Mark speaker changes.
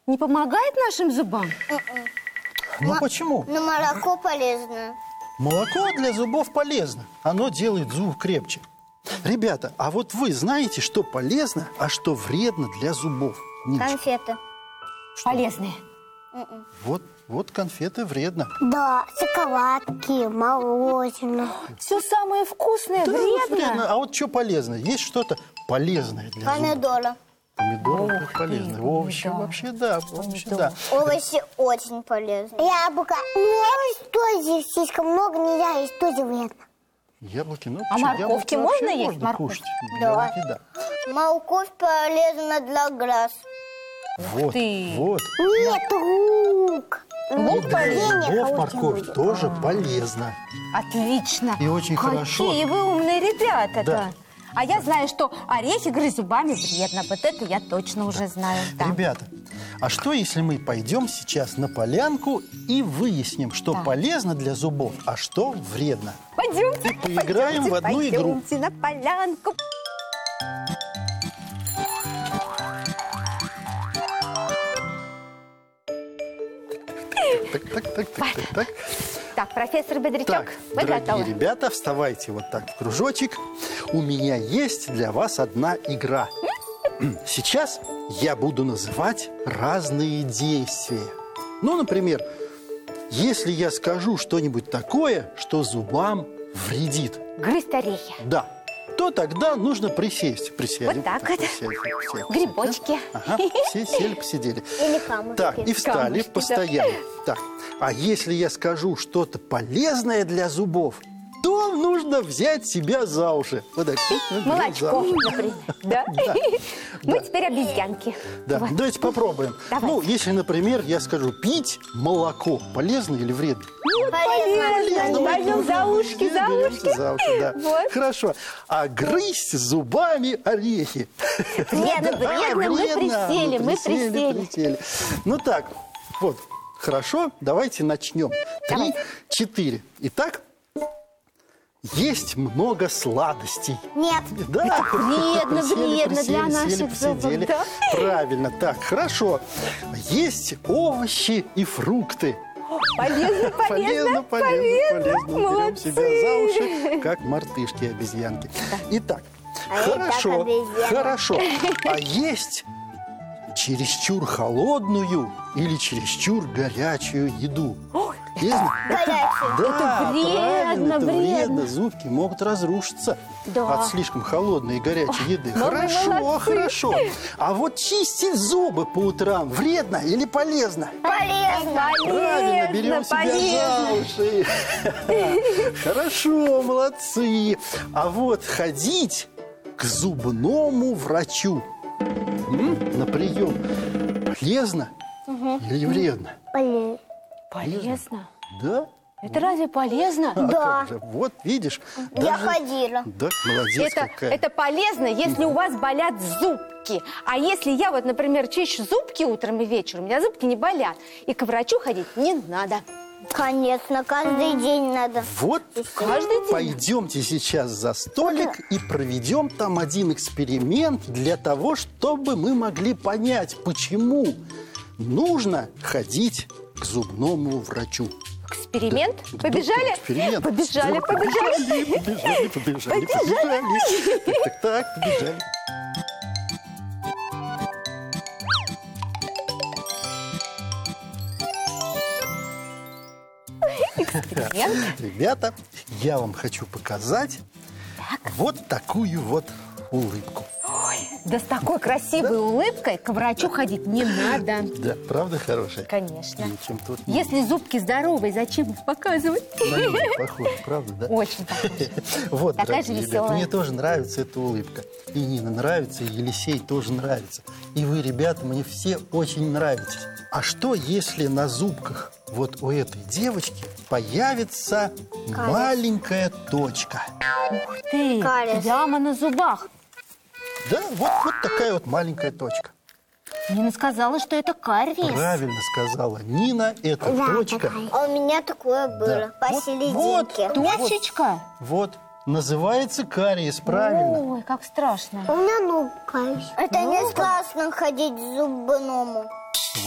Speaker 1: не помогает нашим зубам?
Speaker 2: Ну почему?
Speaker 3: Но молоко полезно.
Speaker 2: Молоко для зубов полезно. Оно делает зуб крепче. Ребята, а вот вы знаете, что полезно, а что вредно для зубов? Ниночка.
Speaker 3: Конфеты.
Speaker 1: Полезные.
Speaker 2: Вот конфеты вредно.
Speaker 3: Да, шоколадки, мороженое.
Speaker 1: Все самое вкусное
Speaker 2: Да,
Speaker 1: вредно.
Speaker 2: вредно. А вот что полезно? Есть что-то полезное для зубов?
Speaker 3: Помидоры.
Speaker 2: Помидоры
Speaker 1: Ух
Speaker 2: полезны.
Speaker 1: ты,
Speaker 2: Овощи
Speaker 1: да.
Speaker 2: вообще да. Овощи да.
Speaker 3: Овощи очень полезны. Яблоко. Ну, овощи тоже слишком много нельзя есть, тоже вредно.
Speaker 2: Яблоки, ну,
Speaker 1: А
Speaker 2: что,
Speaker 1: морковки
Speaker 2: яблоки
Speaker 1: можно
Speaker 2: вообще
Speaker 1: есть?
Speaker 2: можно
Speaker 1: Морковь?
Speaker 2: кушать.
Speaker 3: Да.
Speaker 2: Яблоки, да.
Speaker 3: Морковь полезна для глаз.
Speaker 2: Вот,
Speaker 1: ты.
Speaker 2: вот.
Speaker 3: Нет, лук.
Speaker 1: Лук
Speaker 2: Для
Speaker 1: полезен.
Speaker 2: зубов морковь тоже полезна.
Speaker 1: Отлично.
Speaker 2: И очень хорошо.
Speaker 1: Какие вы умные ребята-то.
Speaker 2: Да.
Speaker 1: А я знаю, что орехи грызть зубами вредно. Вот это я точно уже знаю. Да.
Speaker 2: Ребята, а что, если мы пойдем сейчас на полянку и выясним, что
Speaker 1: Да.
Speaker 2: полезно для зубов, а что вредно?
Speaker 1: Пойдемте,
Speaker 2: И поиграем в одну игру.
Speaker 1: Пойдемте на полянку.
Speaker 2: Так.
Speaker 1: Так, профессор Бодрячок,
Speaker 2: Так,
Speaker 1: вы
Speaker 2: дорогие
Speaker 1: готовы?
Speaker 2: ребята, вставайте вот так в кружочек. У меня есть для вас одна игра. Сейчас я буду называть разные действия. Ну, например, если я скажу что-нибудь такое, что зубам вредит,
Speaker 1: Грызть орехи.
Speaker 2: да, то тогда нужно присесть. Присядем.
Speaker 1: Вот так вот.
Speaker 2: Присядем.
Speaker 1: Грибочки.
Speaker 2: Ага, все сели, посидели.
Speaker 3: Или камушки.
Speaker 2: Так, и встали
Speaker 1: Камушки, да.
Speaker 2: постоянно. Так, а если я скажу что-то полезное для зубов, то нужно взять себя за уши. Вот так. За
Speaker 1: Молочко,
Speaker 2: уши.
Speaker 1: например. Да? Мы теперь обезьянки.
Speaker 2: Да,
Speaker 1: Вот.
Speaker 2: давайте попробуем.
Speaker 1: Давайте.
Speaker 2: Ну, если, например, я скажу пить молоко, полезно или вредно?
Speaker 1: Полезно. Возьмем за ушки, за
Speaker 2: Беремся
Speaker 1: ушки.
Speaker 2: за уши, да.
Speaker 1: Вот.
Speaker 2: Хорошо. А грызть зубами орехи?
Speaker 1: Вредно,
Speaker 2: Да,
Speaker 1: вредно. Мы
Speaker 2: вредно.
Speaker 1: присели, мы присели.
Speaker 2: Ну так, вот, хорошо, давайте начнем. 3,
Speaker 1: Давай.
Speaker 2: 4. Итак, есть много сладостей.
Speaker 3: Нет.
Speaker 2: Да,
Speaker 1: вредно, вредно для наших
Speaker 2: сели,
Speaker 1: зубов,
Speaker 2: посидели.
Speaker 1: да?
Speaker 2: Правильно, так, хорошо. Есть овощи и фрукты.
Speaker 1: Полезно, полезно.
Speaker 2: Берем
Speaker 1: Молодцы.
Speaker 2: себя за уши, как мартышки, обезьянки. Итак,
Speaker 3: А я так
Speaker 2: хорошо,
Speaker 3: обезьяна.
Speaker 2: хорошо. А есть чересчур холодную или чересчур горячую еду? Полезно?
Speaker 3: Горячий.
Speaker 2: Да,
Speaker 1: вредно,
Speaker 2: правильно, это
Speaker 1: вредно.
Speaker 2: Зубки могут разрушиться
Speaker 1: Да.
Speaker 2: от слишком холодной и горячей еды.
Speaker 1: ну вы
Speaker 2: Хорошо,
Speaker 1: молодцы.
Speaker 2: хорошо. А вот чистить зубы по утрам вредно или полезно?
Speaker 3: Полезно.
Speaker 2: Правильно, берем себя за уши. Хорошо, молодцы. А вот ходить к зубному врачу на прием полезно или вредно?
Speaker 3: Полезно.
Speaker 1: Полезно?
Speaker 2: Да?
Speaker 1: Это разве полезно?
Speaker 2: А
Speaker 3: Да.
Speaker 2: как же? Вот, видишь.
Speaker 3: Я ходила.
Speaker 2: Да, молодец какая.
Speaker 1: Это полезно, если у вас болят зубки. А если я вот, например, чищу зубки утром и вечером, у меня зубки не болят, и к врачу ходить не надо.
Speaker 3: Конечно, каждый день надо.
Speaker 2: Вот,
Speaker 1: Каждый день?
Speaker 2: пойдемте сейчас за столик и проведем там один эксперимент для того, чтобы мы могли понять, почему нужно ходить к зубному врачу.
Speaker 1: Эксперимент?
Speaker 2: Да,
Speaker 1: Побежали?
Speaker 2: эксперимент.
Speaker 1: Побежали, побежали.
Speaker 2: Побежали. Так, побежали.
Speaker 1: Эксперимент.
Speaker 2: Ребята, я вам хочу показать вот такую вот улыбку.
Speaker 1: Да с такой красивой улыбкой к врачу ходить не надо.
Speaker 2: Да, правда хорошая?
Speaker 1: Конечно.
Speaker 2: Ничем тут не
Speaker 1: Если зубки здоровые, зачем их показывать?
Speaker 2: на нее похоже, правда, да?
Speaker 1: Очень похоже.
Speaker 2: Вот,
Speaker 1: Такая же
Speaker 2: дорогие ребята,
Speaker 1: веселая.
Speaker 2: мне тоже нравится эта улыбка. И Нина нравится, и Елисей тоже нравится. И вы, ребята, мне все очень нравитесь. А что, если на зубках вот у этой девочки появится маленькая точка?
Speaker 1: Ух ты,
Speaker 3: Кариес.
Speaker 1: прямо на зубах.
Speaker 2: Да, вот такая вот маленькая точка.
Speaker 1: Нина сказала, что это кариес.
Speaker 2: Правильно сказала Нина, это точка.
Speaker 3: А у меня такое было,
Speaker 2: Да.
Speaker 3: посерединке.
Speaker 1: Точечка?
Speaker 2: Вот, называется кариес, правильно.
Speaker 1: Ой, как страшно.
Speaker 3: У меня ногу. Это не страшно ходить к зубному.